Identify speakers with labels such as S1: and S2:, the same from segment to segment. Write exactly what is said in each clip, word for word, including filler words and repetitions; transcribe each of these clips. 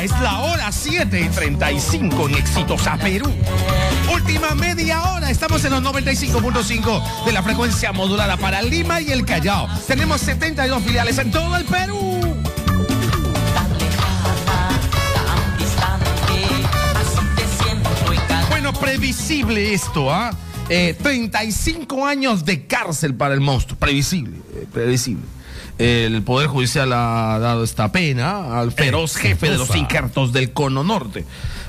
S1: Ya es la hora siete y treinta y cinco en Exitosa Perú. Última media hora. Estamos en los noventa y cinco punto cinco de la frecuencia modulada para Lima y el Callao. Tenemos setenta y dos filiales en todo el Perú. Bueno, previsible esto, ¿ah? ¿eh? Eh, treinta y cinco años de cárcel para el monstruo. Previsible, eh, previsible. El Poder Judicial ha dado esta pena al feroz jefe de los injertos del Cono Norte.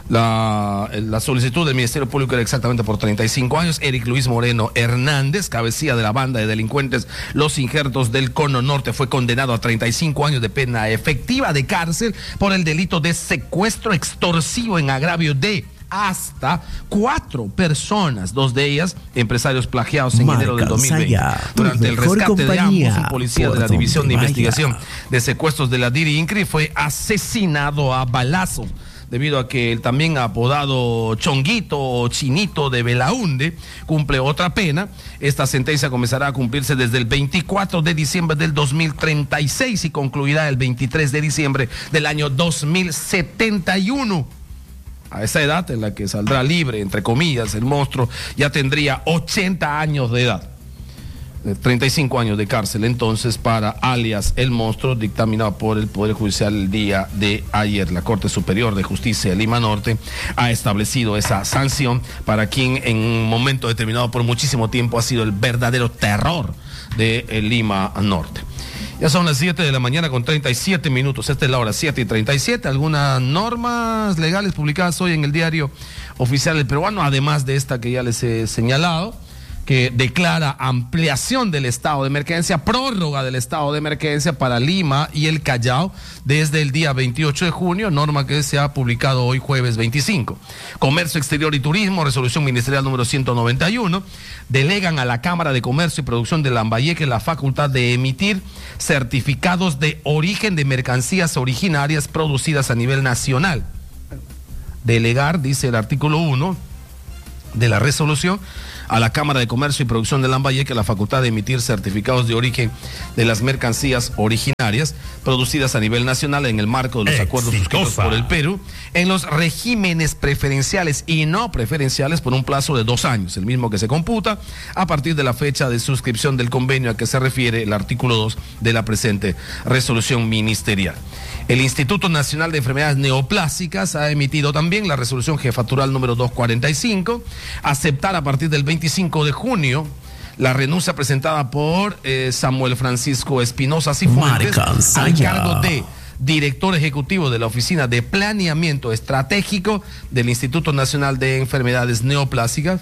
S1: La, la solicitud del Ministerio Público era exactamente por treinta y cinco años. Eric Luis Moreno Hernández, cabecilla de la banda de delincuentes Los Injertos del Cono Norte, fue condenado a treinta y cinco años de pena efectiva de cárcel por el delito de secuestro extorsivo en agravio de hasta cuatro personas, dos de ellas empresarios plagiados en enero del dos mil veinte. Durante el rescate de ambos, un policía de la División de Investigación de Secuestros de la DIRI INCRI fue asesinado a balazos, debido a que el también apodado Chonguito o Chinito de Belaúnde cumple otra pena. Esta sentencia comenzará a cumplirse desde el veinticuatro de diciembre del dos mil treinta y seis y concluirá el veintitrés de diciembre del año dos mil setenta y uno. A esa edad en la que saldrá libre, entre comillas, el monstruo ya tendría ochenta años de edad. treinta y cinco años de cárcel entonces para alias el monstruo, dictaminado por el Poder Judicial el día de ayer. La Corte Superior de Justicia de Lima Norte ha establecido esa sanción para quien en un momento determinado por muchísimo tiempo ha sido el verdadero terror de Lima Norte. Ya son las siete de la mañana con treinta y siete minutos. Esta es la hora siete y treinta y siete. Algunas normas legales publicadas hoy en el Diario Oficial del Peruano, además de esta que ya les he señalado, que declara ampliación del estado de emergencia, prórroga del estado de emergencia para Lima y el Callao desde el día veintiocho de junio, norma que se ha publicado hoy jueves veinticinco. Comercio Exterior y Turismo, resolución ministerial número ciento noventa y uno, delegan a la Cámara de Comercio y Producción de Lambayeque la facultad de emitir certificados de origen de mercancías originarias producidas a nivel nacional. Delegar, dice el artículo uno de la resolución, a la Cámara de Comercio y Producción de Lambayeque la facultad de emitir certificados de origen de las mercancías originarias producidas a nivel nacional en el marco de los Exitosa. acuerdos suscritos por el Perú en los regímenes preferenciales y no preferenciales por un plazo de dos años, el mismo que se computa a partir de la fecha de suscripción del convenio a que se refiere el artículo dos de la presente resolución ministerial. El Instituto Nacional de Enfermedades Neoplásicas ha emitido también la resolución jefatural número doscientos cuarenta y cinco, aceptar a partir del veinticinco de junio la renuncia presentada por eh, Samuel Francisco Espinosa Cifuentes al cargo de director ejecutivo de la Oficina de Planeamiento Estratégico del Instituto Nacional de Enfermedades Neoplásicas,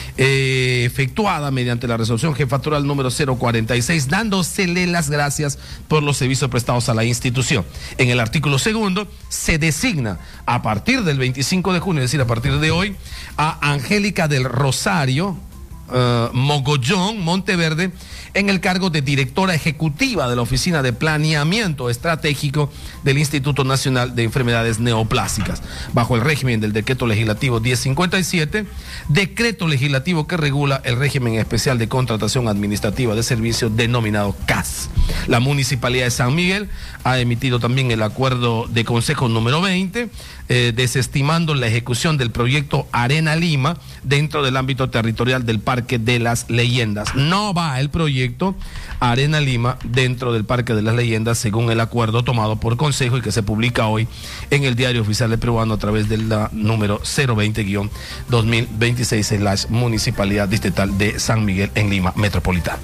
S1: eh, efectuada mediante la resolución jefatural número cero cuarenta y seis, dándosele las gracias por los servicios prestados a la institución. En el artículo segundo se designa a partir del veinticinco de junio, es decir, a partir de hoy, a Angélica del Rosario Uh, Mogollón Monteverde en el cargo de directora ejecutiva de la Oficina de Planeamiento Estratégico del Instituto Nacional de Enfermedades Neoplásicas, bajo el régimen del Decreto Legislativo diez cincuenta y siete, decreto legislativo que regula el régimen especial de contratación administrativa de servicios denominado C A S. La Municipalidad de San Miguel ha emitido también el acuerdo de consejo número veinte, eh, desestimando la ejecución del proyecto Arena Lima dentro del ámbito territorial del Parque de las Leyendas. No va el proyecto Arena Lima dentro del Parque de las Leyendas, según el acuerdo tomado por Consejo y que se publica hoy en el Diario Oficial del Peruano a través del número cero veinte guión dos mil veintiséis slash Municipalidad Distrital de San Miguel en Lima Metropolitana.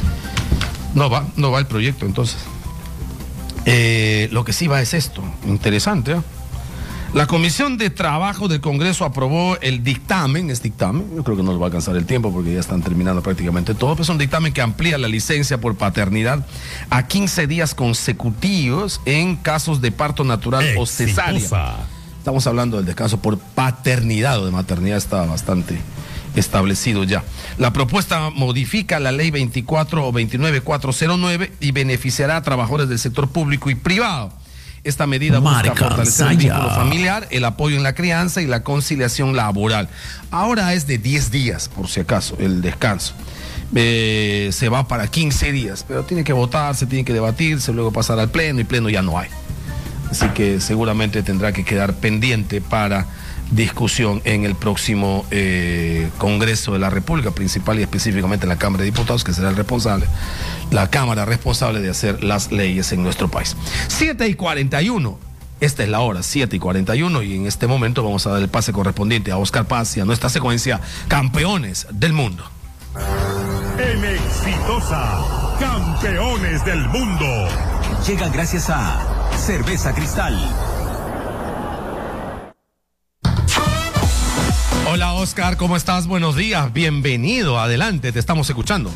S1: No va, no va el proyecto entonces. Eh, lo que sí va es esto, interesante, ¿eh? La Comisión de Trabajo del Congreso aprobó el dictamen, es dictamen, yo creo que no les va a alcanzar el tiempo porque ya están terminando prácticamente todo, pero es un dictamen que amplía la licencia por paternidad a quince días consecutivos en casos de parto natural Exitosa. o cesárea. Estamos hablando del descanso por paternidad o de maternidad, está bastante establecido ya. La propuesta modifica la ley veinticuatro o veintinueve mil cuatrocientos nueve y beneficiará a trabajadores del sector público y privado. Esta medida busca fortalecer el vínculo familiar, el apoyo en la crianza y la conciliación laboral. Ahora es de diez días, por si acaso, el descanso. Eh, se va para quince días, pero tiene que votarse, tiene que debatirse, luego pasar al pleno y pleno ya no hay. así que seguramente tendrá que quedar pendiente para discusión en el próximo eh, Congreso de la República, principal y específicamente en la Cámara de Diputados, que será el responsable, la Cámara responsable de hacer las leyes en nuestro país. siete y cuarenta y uno, esta es la hora, siete y cuarenta y uno, y en este momento vamos a dar el pase correspondiente a Oscar Paz y a nuestra secuencia Campeones del Mundo.
S2: En Exitosa, Campeones del Mundo.
S3: Llega gracias a Cerveza Cristal.
S1: Hola Oscar, ¿cómo estás? Buenos días, bienvenido, adelante, te estamos escuchando.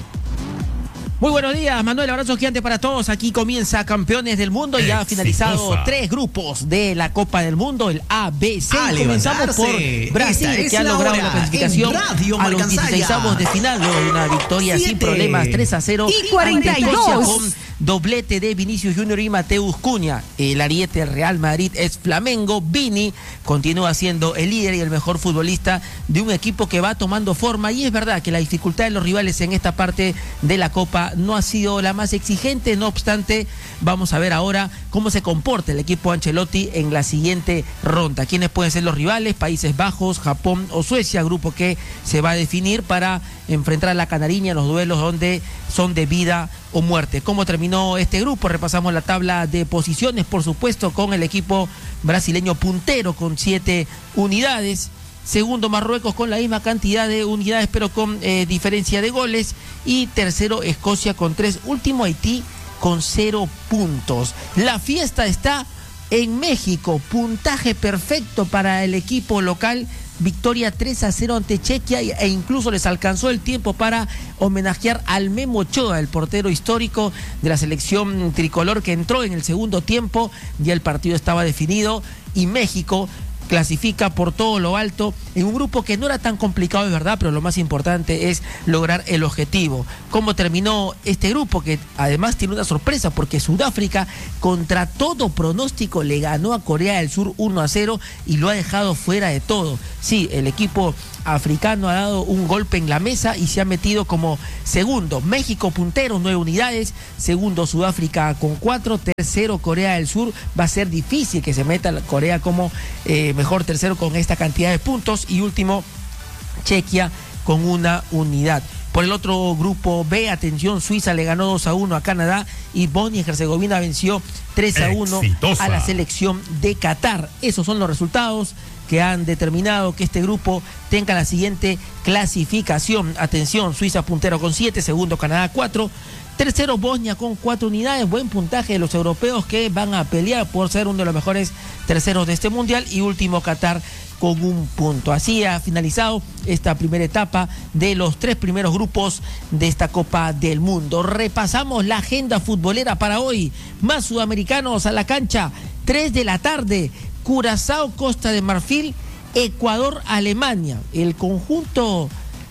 S4: Muy buenos días, Manuel, abrazo gigante para todos. Aquí comienza Campeones del Mundo y ya ha finalizado tres grupos de la Copa del Mundo, el A, B, C.
S3: A
S4: Comenzamos por Brasil, que ha logrado la clasificación a los dieciseisavos de final, luego de una victoria sin problemas, tres a cero.
S5: Y cuarenta y dos.
S4: Con doblete de Vinicius Junior y Mateus Cunha. El ariete del Real Madrid es Flamengo. Vini continúa siendo el líder y el mejor futbolista de un equipo que va tomando forma, y es verdad que la dificultad de los rivales en esta parte de la Copa no ha sido la más exigente. No obstante, vamos a ver ahora cómo se comporta el equipo Ancelotti en la siguiente ronda. ¿Quiénes pueden ser los rivales? Países Bajos, Japón o Suecia, grupo que se va a definir para enfrentar a la Canariña en los duelos donde son de vida o muerte. ¿Cómo terminó este grupo? Repasamos la tabla de posiciones, por supuesto, con el equipo brasileño puntero con siete unidades. Segundo, Marruecos con la misma cantidad de unidades, pero con eh, diferencia de goles. Y tercero, Escocia con tres. Último, Haití con cero puntos. La fiesta está en México. Puntaje perfecto para el equipo local. Victoria tres a cero ante Chequia, e incluso les alcanzó el tiempo para homenajear al Memo Ochoa, el portero histórico de la selección tricolor, que entró en el segundo tiempo. Ya el partido estaba definido y México clasifica por todo lo alto en un grupo que no era tan complicado, de verdad, pero lo más importante es lograr el objetivo. ¿Cómo terminó este grupo? Que además tiene una sorpresa, porque Sudáfrica, contra todo pronóstico, le ganó a Corea del Sur uno a cero y lo ha dejado fuera de todo. Sí, el equipo africano ha dado un golpe en la mesa y se ha metido como segundo. México puntero, nueve unidades. Segundo, Sudáfrica con cuatro. Tercero, Corea del Sur. Va a ser difícil que se meta Corea como eh, mejor tercero con esta cantidad de puntos. Y último, Chequia con una unidad. Por el otro grupo B, atención, Suiza le ganó dos a uno a Canadá y Bosnia y Herzegovina venció tres a uno a la selección de Qatar. Esos son los resultados que han determinado que este grupo tenga la siguiente clasificación. Atención, Suiza puntero con siete, segundo Canadá cuatro, tercero Bosnia con cuatro unidades, buen puntaje de los europeos que van a pelear por ser uno de los mejores terceros de este mundial, y último Qatar con un punto. Así ha finalizado esta primera etapa de los tres primeros grupos de esta Copa del Mundo. Repasamos la agenda futbolera para hoy. Más sudamericanos a la cancha, tres de la tarde. Curazao, Costa de Marfil, Ecuador, Alemania. El conjunto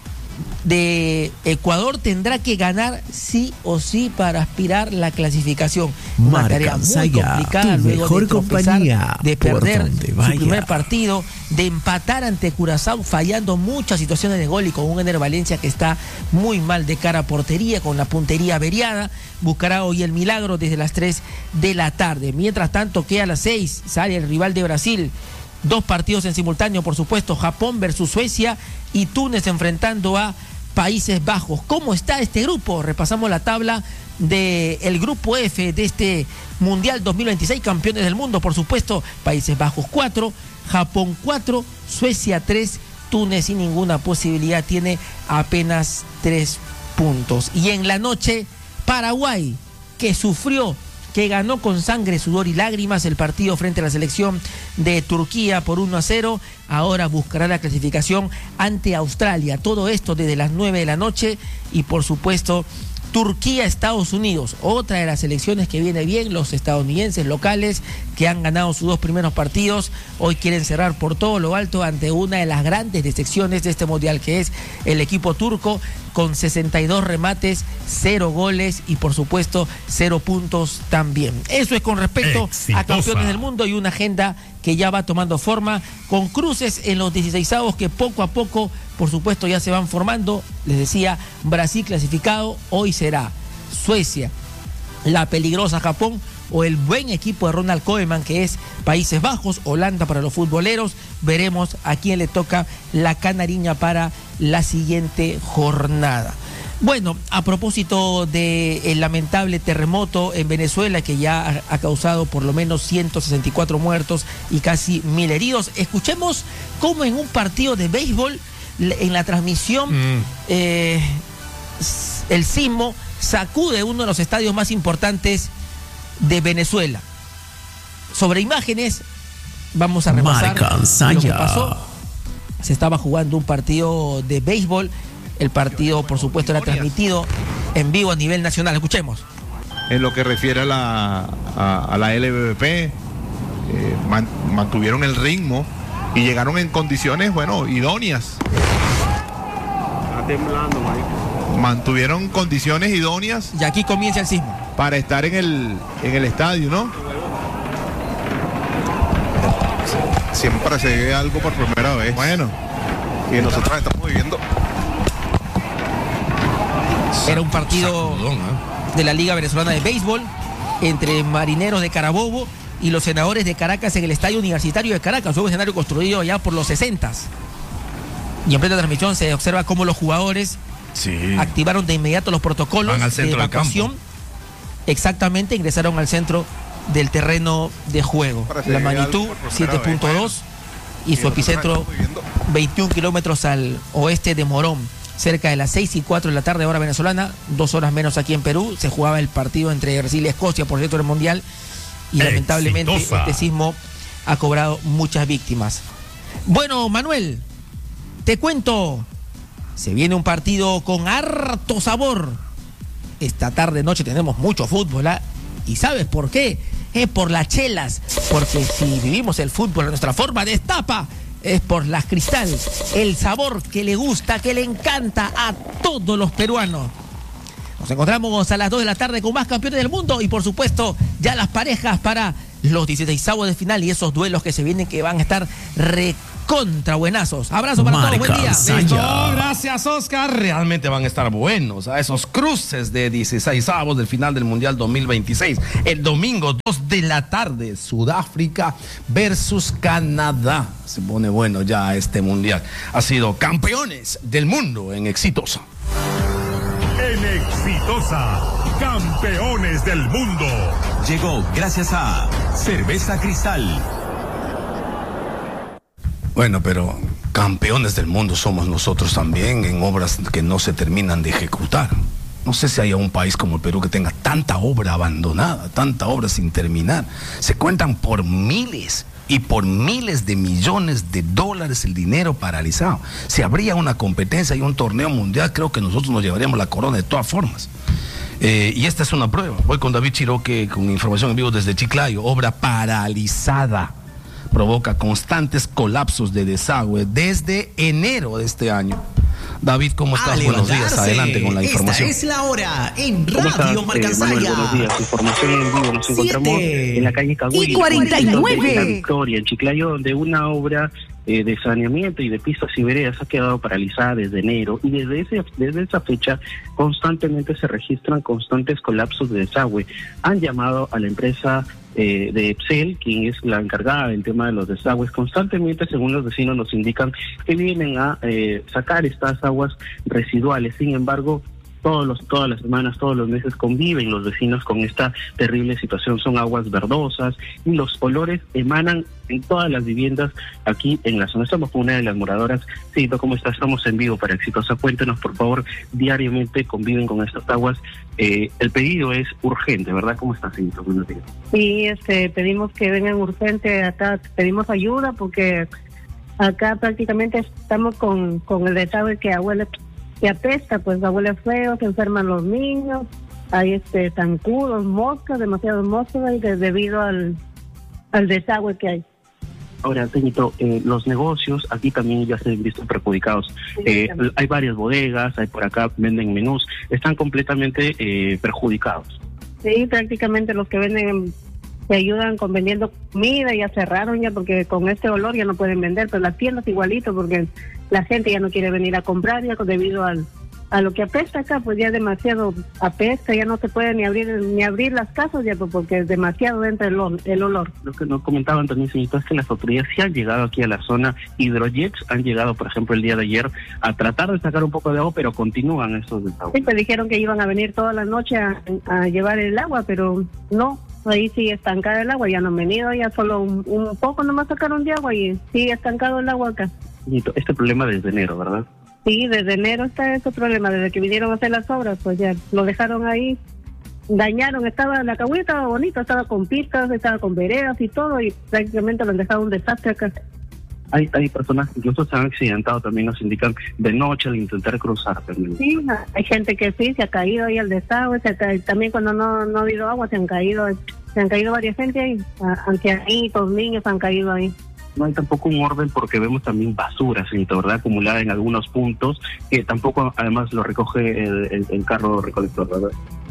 S4: de Ecuador tendrá que ganar sí o sí para aspirar la clasificación. Una tarea muy complicada luego de tropezar, de perder su primer partido, de empatar ante Curazao fallando muchas situaciones de gol y con un Ener Valencia que está muy mal de cara a portería, con la puntería averiada. Buscará hoy el milagro desde las tres de la tarde. Mientras tanto, que a las seis sale el rival de Brasil. Dos partidos en simultáneo, por supuesto, Japón versus Suecia y Túnez enfrentando a Países Bajos. ¿Cómo está este grupo? Repasamos la tabla del grupo F de este Mundial dos mil veintiséis, campeones del mundo, por supuesto. Países Bajos cuatro, Japón cuatro, Suecia tres, Túnez sin ninguna posibilidad, tiene apenas tres puntos. Y en la noche, Paraguay, que sufrió, que ganó con sangre, sudor y lágrimas el partido frente a la selección de Turquía por uno a cero, ahora buscará la clasificación ante Australia. Todo esto desde las nueve de la noche. Y por supuesto, Turquía, Estados Unidos, otra de las selecciones que viene bien. Los estadounidenses locales, que han ganado sus dos primeros partidos, hoy quieren cerrar por todo lo alto ante una de las grandes decepciones de este mundial, que es el equipo turco, con sesenta y dos remates, cero goles y por supuesto cero puntos también. Eso es con respecto Exitosa. a campeones del mundo, y una agenda que ya va tomando forma, con cruces en los dieciseisavos que poco a poco, por supuesto, ya se van formando. Les decía, Brasil clasificado, hoy será Suecia, la peligrosa Japón o el buen equipo de Ronald Koeman, que es Países Bajos, Holanda para los futboleros. Veremos a quién le toca la canariña para la siguiente jornada. Bueno, a propósito del lamentable terremoto en Venezuela, que ya ha, ha causado por lo menos ciento sesenta y cuatro muertos y casi mil heridos, escuchemos cómo en un partido de béisbol, en la transmisión, mm. eh, el sismo sacude uno de los estadios más importantes de Venezuela. Sobre imágenes, vamos a repasar lo que pasó. Se estaba jugando un partido de béisbol. El partido, por supuesto, era transmitido en vivo a nivel nacional. Escuchemos.
S5: En lo que refiere a la, a, a la L V B P, eh, man, mantuvieron el ritmo y llegaron en condiciones, bueno, idóneas.
S6: Está temblando, Mike.
S5: Mantuvieron condiciones idóneas.
S4: Y aquí comienza el sismo.
S5: Para estar en el, en el estadio, ¿no? Siempre se ve algo por primera vez. Bueno, y nosotros estamos viviendo.
S4: Era un partido de la Liga Venezolana de Béisbol entre Marineros de Carabobo y los Senadores de Caracas en el Estadio Universitario de Caracas, un escenario construido ya por los sesentas. Y en plena transmisión se observa cómo los jugadores sí. activaron de inmediato los protocolos
S1: Van al centro
S4: de evacuación.
S1: Del campo.
S4: Exactamente, ingresaron al centro del terreno de juego. La magnitud siete punto dos y su epicentro veintiún kilómetros al oeste de Morón. Cerca de las seis y cuatro de la tarde, hora venezolana, dos horas menos aquí en Perú, se jugaba el partido entre Brasil y Escocia, por cierto, el Mundial, y Exitosa. Lamentablemente este sismo ha cobrado muchas víctimas. Bueno, Manuel, te cuento, se viene un partido con harto sabor. Esta tarde noche tenemos mucho fútbol, ¿eh? ¿Y sabes por qué? Es por las chelas, porque si vivimos el fútbol de nuestra forma, destapa. Es por las Cristal, el sabor que le gusta, que le encanta a todos los peruanos. Nos encontramos a las dos de la tarde con más campeones del mundo y por supuesto ya las parejas para los dieciseisavos de final y esos duelos que se vienen que van a estar recontra buenazos. Abrazo para Marca todos, buen día.
S1: Listo, gracias Oscar, realmente van a estar buenos a esos cruces de dieciseisavos del final del Mundial dos mil veintiséis. El domingo dos de la tarde, Sudáfrica versus Canadá. Se pone bueno ya este Mundial. Ha sido campeones del mundo en Exitosa.
S2: En Exitosa, campeones del mundo.
S3: Llegó gracias a Cerveza Cristal.
S1: Bueno, pero campeones del mundo somos nosotros también en obras que no se terminan de ejecutar. No sé si haya un país como el Perú que tenga tanta obra abandonada, tanta obra sin terminar. Se cuentan por miles y por miles de millones de dólares el dinero paralizado. Si habría una competencia y un torneo mundial, creo que nosotros nos llevaríamos la corona de todas formas. Eh, y esta es una prueba. Voy con David Chiroque con información en vivo desde Chiclayo. Obra paralizada. Provoca constantes colapsos de desagüe desde enero de este año. David, ¿cómo estás?
S7: A
S1: buenos días. Adelante con la información.
S7: Esta es la hora en Radio Marcasaya.
S6: Eh, buenos días. Información en vivo. Nos encontramos
S7: Siete
S6: en la calle Caguí.
S7: Y cuarenta y nueve.
S6: La Victoria, en Chiclayo, donde una obra eh, de saneamiento y de pistas y veredas ha quedado paralizada desde enero. Y desde, ese, desde esa fecha constantemente se registran constantes colapsos de desagüe. Han llamado a la empresa Eh, de Epsel, quien es la encargada del tema de los desagües. Constantemente, según los vecinos, nos indican que vienen a eh, sacar estas aguas residuales. Sin embargo, todos los, todas las semanas, todos los meses conviven los vecinos con esta terrible situación. Son aguas verdosas y los olores emanan en todas las viviendas aquí en la zona. Estamos con una de las moradoras. Sí, ¿cómo está? Estamos en vivo para Exitosa. Cuéntenos, por favor, diariamente conviven con estas aguas. Eh, el pedido es urgente, ¿verdad? ¿Cómo está, señorita? Buenos días.
S8: Sí, este, pedimos que vengan urgente acá, pedimos ayuda porque acá prácticamente estamos con, con el desagüe que huele, que apesta, pues huele feo, se enferman los niños, hay este zancudos, moscas, demasiados moscas y de, debido al, al desagüe que hay.
S6: Ahora, Teñito, eh, los negocios aquí también ya se han visto perjudicados. Eh, hay varias bodegas, hay por acá, venden menús, están completamente eh, perjudicados.
S8: Sí, prácticamente los que venden, que ayudan con vendiendo comida, ya cerraron ya porque con este olor ya no pueden vender, pero las tiendas igualito porque la gente ya no quiere venir a comprar ya debido al, a lo que apesta acá, pues ya demasiado apesta, ya no se puede ni abrir ni abrir las casas ya, pues, porque es demasiado entra el, ol- el olor.
S6: Lo que nos comentaban también, señorita, es que las autoridades sí han llegado aquí a la zona. Hidrojets han llegado, por ejemplo, el día de ayer a tratar de sacar un poco de agua, pero continúan estos desagües.
S8: Sí, pues dijeron que iban a venir toda la noche a, a llevar el agua, pero no, ahí sigue estancada el agua, ya no han venido, ya solo un, un poco nomás sacaron de agua y sigue estancado el agua acá.
S6: Este problema desde enero, ¿verdad?
S8: Sí, desde enero está ese problema, desde que vinieron a hacer las obras, pues ya lo dejaron ahí, dañaron, estaba, la Cahuilla estaba bonita, estaba con pistas, estaba con veredas y todo, y prácticamente lo han dejado un desastre acá.
S6: Hay, hay personas que incluso se han accidentado, también nos indican, de noche al intentar cruzar también.
S8: Sí, hay gente que sí, se ha caído ahí al desagüe, se ha caído, también cuando no, no ha habido agua se han caído, se han caído varias gente ahí, a- ancianitos, niños han caído ahí.
S6: No hay tampoco un orden porque vemos también basura, señorita, ¿verdad? Acumulada en algunos puntos, que tampoco además lo recoge el, el, el carro recolector, ¿verdad?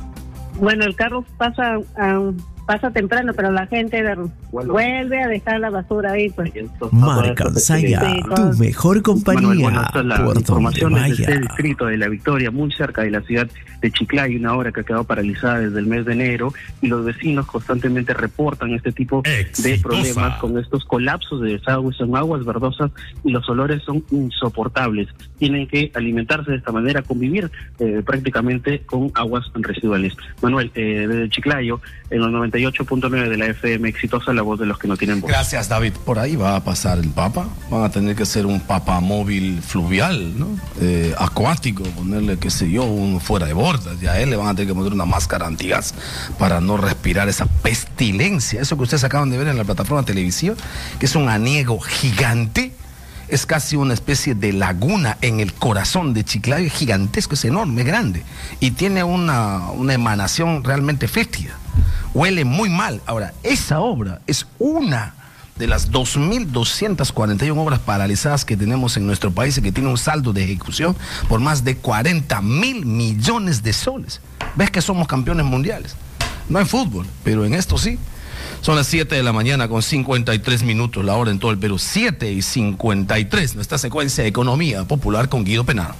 S8: Bueno, el carro pasa a, pasa temprano, pero la gente ver-
S6: Bueno.
S8: vuelve a dejar la basura ahí, pues.
S7: Marca Saya,
S8: Sí,
S7: tu mejor compañía.
S6: Manuel, bueno, esta es la
S7: por
S6: información
S7: donde
S6: desde este
S7: vaya.
S6: distrito de La Victoria, muy cerca de la ciudad de Chiclayo, una obra que ha quedado paralizada desde el mes de enero, y los vecinos constantemente reportan este tipo de
S2: Exitosa.
S6: problemas con estos colapsos de desagües, son aguas verdosas y los olores son insoportables. Tienen que alimentarse de esta manera, convivir eh, prácticamente con aguas residuales. Manuel, eh, desde Chiclayo, en los noventa y ocho punto nueve de la F M, exitosa la voz de los que no tienen voz.
S1: Gracias, David. Por ahí va a pasar el Papa. Van a tener que hacer un Papa móvil fluvial, ¿no? Eh, acuático, ponerle, qué sé yo, un fuera de bordas. Y a él le van a tener que poner una máscara antigas para no respirar esa pestilencia. Eso que ustedes acaban de ver en la plataforma televisiva, que es un aniego gigante. Es casi una especie de laguna en el corazón de Chiclayo, es gigantesco, es enorme, grande. Y tiene una, una emanación realmente fétida. Huele muy mal. Ahora, esa obra es una de las dos mil doscientas cuarenta y una obras paralizadas que tenemos en nuestro país y que tiene un saldo de ejecución por más de cuarenta mil millones de soles. ¿Ves que somos campeones mundiales? No en fútbol, pero en esto sí. Son las siete de la mañana con cincuenta y tres minutos, la hora en todo el Perú. siete y cincuenta y tres, nuestra secuencia de Economía Popular con Guido Penado.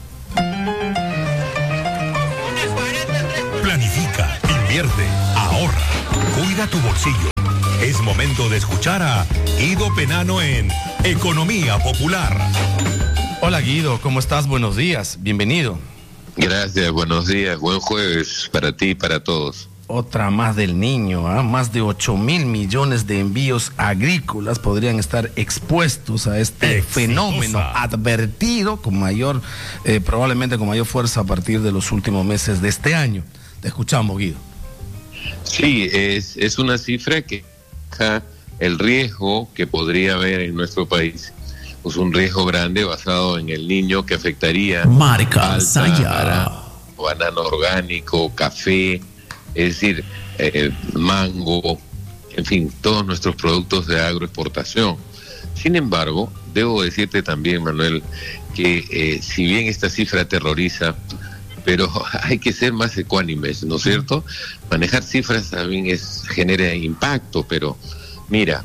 S2: Planifica, invierte, ahorra, cuida tu bolsillo. Es momento de escuchar a Guido Penano en Economía Popular.
S1: Hola Guido, ¿cómo estás? Buenos días, bienvenido.
S9: Gracias, buenos días, buen jueves para ti y para todos.
S1: Otra más del niño, ¿ah? Más de ocho mil millones de envíos agrícolas podrían estar expuestos a este
S2: Exitosa.
S1: fenómeno advertido con mayor, eh, probablemente con mayor fuerza a partir de los últimos meses de este año. Te escuchamos, Guido.
S9: Sí, es, es una cifra que deja el riesgo que podría haber en nuestro país. Pues un riesgo grande basado en el niño que afectaría
S7: Marca
S9: alta,
S7: Saya.
S9: banano, banano orgánico, café, es decir, eh, mango, en fin, todos nuestros productos de agroexportación. Sin embargo, debo decirte también, Manuel, que eh, si bien esta cifra aterroriza, pero hay que ser más ecuánimes, ¿no es cierto? Manejar cifras también es, genera impacto, pero mira,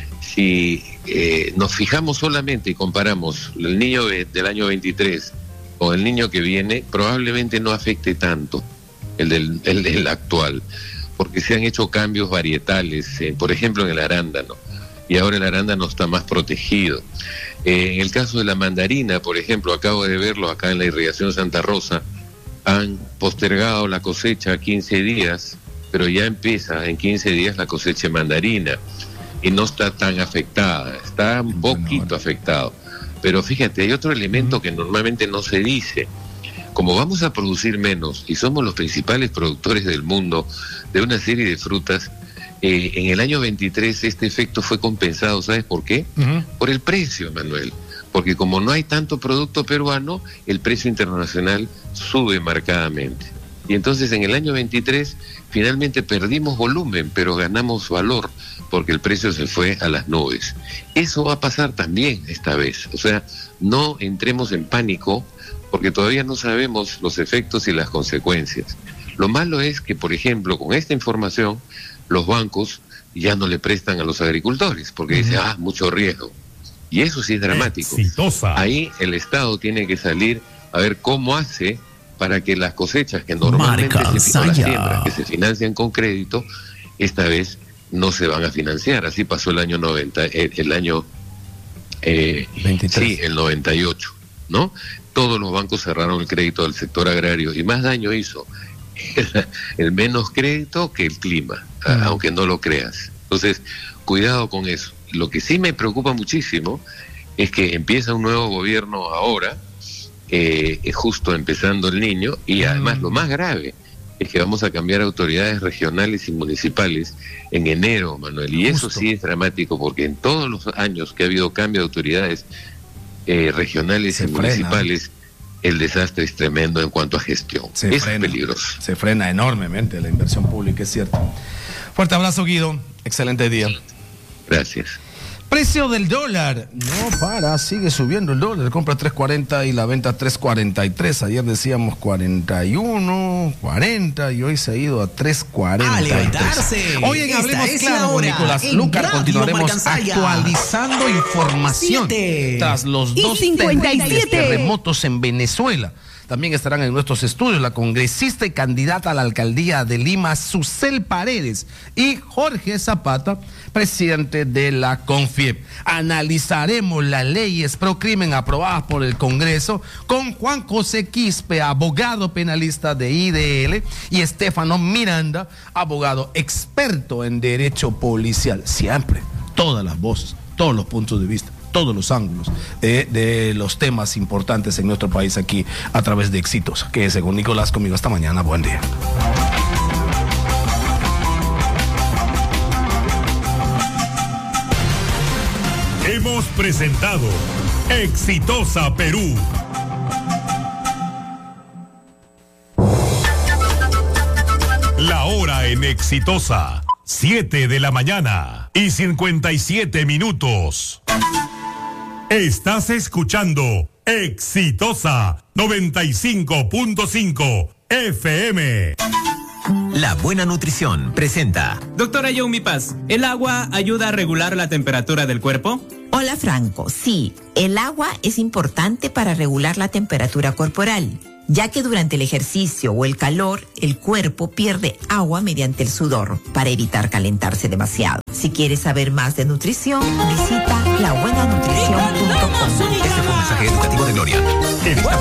S9: si eh, nos fijamos solamente y comparamos el niño de, del año veintitrés con el niño que viene, probablemente no afecte tanto el del, el del actual, porque se han hecho cambios varietales, eh, por ejemplo en el arándano, y ahora el arándano está más protegido. Eh, en el caso de la mandarina, por ejemplo, acabo de verlo acá en la irrigación Santa Rosa, han postergado la cosecha quince días, pero ya empieza en quince días la cosecha de mandarina, y no está tan afectada, está un poquito afectado. Pero fíjate, hay otro elemento que normalmente no se dice. Como vamos a producir menos y somos los principales productores del mundo de una serie de frutas, eh, en el año veintitrés este efecto fue compensado. ¿Sabes por qué?
S1: Uh-huh.
S9: Por el precio, Manuel. Porque como no hay tanto producto peruano, el precio internacional sube marcadamente. Y entonces en el año veintitrés finalmente perdimos volumen, pero ganamos valor, porque el precio se fue a las nubes. Eso va a pasar también esta vez. O sea, no entremos en pánico, porque todavía no sabemos los efectos y las consecuencias. Lo malo es que, por ejemplo, con esta información, los bancos ya no le prestan a los agricultores, porque uh-huh. dicen, ah, mucho riesgo. Y eso sí es dramático.
S2: Exitosa.
S9: Ahí el Estado tiene que salir a ver cómo hace para que las cosechas que normalmente
S7: Marca
S9: se, o las
S7: Saya.
S9: siembras que se financian con crédito, esta vez no se van a financiar. Así pasó el año noventa, el, el año eh, sí, el noventa y ocho, ¿no? Todos los bancos cerraron el crédito del sector agrario y más daño hizo el, el menos crédito que el clima, uh-huh. aunque no lo creas. Entonces, cuidado con eso. Lo que sí me preocupa muchísimo es que empieza un nuevo gobierno ahora, eh, justo empezando el Niño, y además lo más grave es que vamos a cambiar autoridades regionales y municipales en enero, Manuel, y justo. Eso sí es dramático, porque en todos los años que ha habido cambio de autoridades eh, regionales se y frena. municipales, el desastre es tremendo en cuanto a gestión. Se es frena, peligroso.
S1: Se frena enormemente la inversión pública, es cierto. Fuerte abrazo, Guido. Excelente día.
S9: Gracias.
S1: Precio del dólar. No para, sigue subiendo el dólar. Compra tres cuarenta y la venta tres cuarenta y tres. Ayer decíamos cuarenta y uno, cuarenta y hoy se ha ido a tres cuarenta y tres.
S3: A levantarse.
S1: Hoy en Hablemos Claro con Nicolás Lucar continuaremos actualizando información
S3: Siete.
S1: tras los dos terribles terremotos en Venezuela. También estarán en nuestros estudios la congresista y candidata a la alcaldía de Lima, Susel Paredes, y Jorge Zapata, presidente de la CONFIEP. Analizaremos las leyes pro crimen aprobadas por el Congreso con Juan José Quispe, abogado penalista de I D L, y Estefano Miranda, abogado experto en derecho policial. Siempre, todas las voces, todos los puntos de vista, todos los ángulos eh, de los temas importantes en nuestro país aquí a través de Exitosa. Que según Nicolás conmigo esta mañana. Buen día.
S2: Hemos presentado Exitosa Perú. La hora en Exitosa, siete de la mañana y cincuenta y siete minutos. Estás escuchando Exitosa noventa y cinco punto cinco F M.
S3: La buena nutrición presenta.
S10: Doctora Youmi Paz, ¿el agua ayuda a regular la temperatura del cuerpo?
S11: Hola Franco, sí, el agua es importante para regular la temperatura corporal, ya que durante el ejercicio o el calor, el cuerpo pierde agua mediante el sudor para evitar calentarse demasiado. Si quieres saber más de nutrición, visita la buena nutrición punto com.
S3: Este fue un mensaje educativo de Gloria. Evita